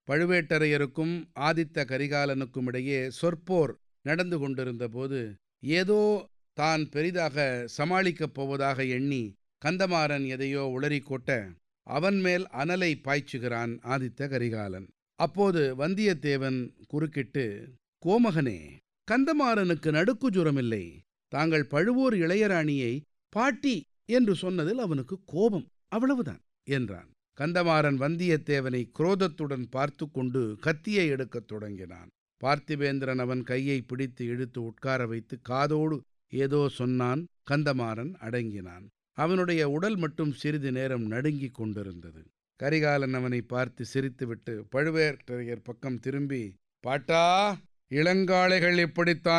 பழுவேட்டரையருக்கும் ஆதித்த கரிகாலனுக்கும் இடையே சொற்போர் நடந்து கொண்டிருந்த போது ஏதோ தான் பெரிதாக சமாளிக்கப் போவதாக எண்ணி கந்தமாறன் எதையோ உளறிக் கொட்ட அவன் மேல் அனலை பாய்ச்சுகிறான் ஆதித்த கரிகாலன். அப்போது வந்தியத்தேவன் குறுக்கிட்டு, கோமகனே, கந்தமாறனுக்கு நடுக்கு ஜுரமில்லை. தாங்கள் பழுவூர் இளையராணியை பாட்டி என்று சொன்னதில் அவனுக்கு கோபம், அவ்வளவுதான் என்றான். கந்தமாறன் வந்தியத்தேவனை குரோதத்துடன் பார்த்து கொண்டு கத்தியை எடுக்கத் தொடங்கினான். பார்த்திபேந்திரன் அவன் கையை பிடித்து இழுத்து உட்கார வைத்து காதோடு ஏதோ சொன்னான். கந்தமாறன் அடங்கினான். அவனுடைய உடல் மட்டும் சிறிது நேரம் நடுங்கிக் கொண்டிருந்தது. கரிகாலன் அவனை பார்த்து சிரித்துவிட்டு பழுவேட்டரையர் பக்கம் திரும்பி, பாட்டா, இளங்காளைகள் இப்படித்தான்